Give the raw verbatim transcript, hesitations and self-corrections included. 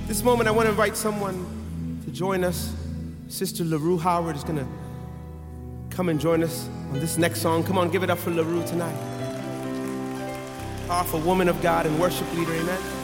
This moment, I want to invite someone to join us. Sister LaRue Howard is going to come and join us on this next song. Come on, give it up for LaRue tonight. Powerful woman of God and worship leader, amen.